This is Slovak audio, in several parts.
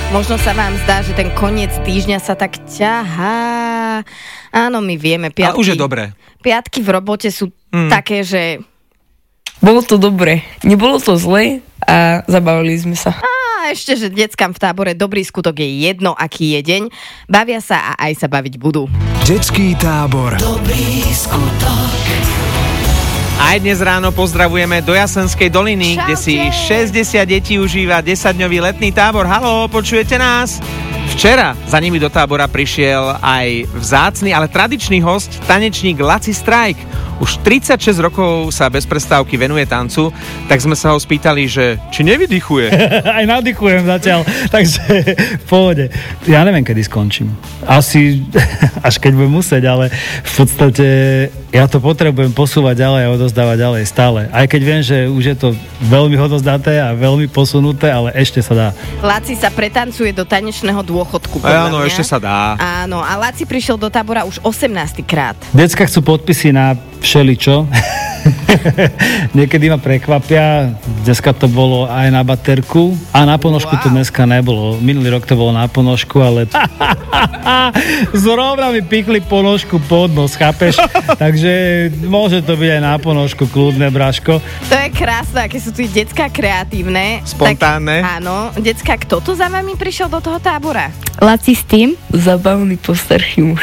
Možno sa vám zdá, že ten koniec týždňa sa tak ťahá. Áno, my vieme, piatky. Ale už je dobré. Piatky v robote sú také, že... Bolo to dobre. Nebolo to zle a zabavili sme sa. A ešte, že deckám v tábore dobrý skutok je jedno, aký je deň. Bavia sa a aj sa baviť budú. Detský tábor. Dobrý skutok. Aj dnes ráno pozdravujeme do Jasenskej doliny, Čaute. kde si 60 detí užíva 10-dňový letný tábor. Haló, počujete nás? Včera za nimi do tábora prišiel aj vzácny, ale tradičný hosť, tanečník Laci Strike. Už 36 rokov sa bez prestávky venuje tancu, tak sme sa ho spýtali, že či nevydychuje. Aj nadýchujem zatiaľ, takže v pohode. Ja neviem, kedy skončím. Asi až keď budem musieť, ale v podstate ja to potrebujem posúvať ďalej a odozdávať ďalej stále. Aj keď viem, že už je to veľmi odozdaté a veľmi posunuté, ale ešte sa dá. Laci sa pretancuje do tanečného dôchodku. Áno, ešte sa dá. Áno, a Laci prišiel do tábora už 18. krát. Decka chcú podpisy na všeličo. Niekedy ma prekvapia. Dneska to bolo aj na baterku a na ponožku to dneska nebolo. Minulý rok to bolo na ponožku, ale zrovna mi pichli ponožku pod nos, chápeš? Takže môže to byť aj na ponožku, kľudné, Braško. To je krásne, aké sú tu decká kreatívne. Spontánne. Tak, áno. Decká, kto tu za vami prišiel do toho tábora? Laci s tým? Zabavný postarší muž.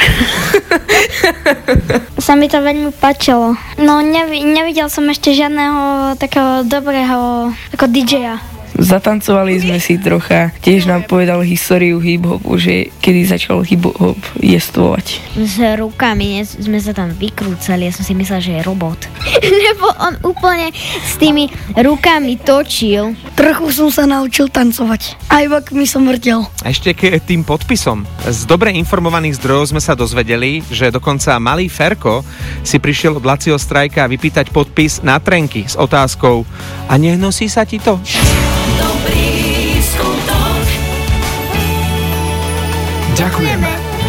Sa mi to veľmi páčilo. No nevidel som ešte žiadneho takého dobrého ako DJ-a. Zatancovali sme si trocha. Tiež nám povedal históriu hip-hopu, že kedy začal hip-hop jestvovať. S rukami sme sa tam vykrúcali, ja som si myslel, že je robot. Lebo on úplne s tými rukami točil. Trochu som sa naučil tancovať. Aj bokmi som vrtel. A ešte k tým podpisom. Z dobre informovaných zdrojov sme sa dozvedeli, že dokonca malý Ferko si prišiel od Laciho Strajka vypýtať podpis na trenky s otázkou: a nehnosí sa ti to? Dobrý skutok. Ďakujeme.